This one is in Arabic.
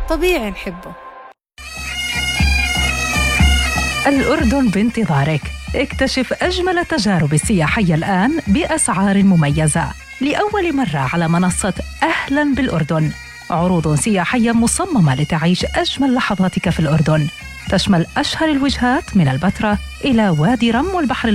طبيعي نحبه. الأردن بانتظارك. اكتشف أجمل التجارب السياحية الآن بأسعار مميزة لأول مرة على منصة أهلاً بالأردن. عروض سياحية مصممة لتعيش أجمل لحظاتك في الأردن، تشمل أشهر الوجهات من البتراء إلى وادي رم والبحر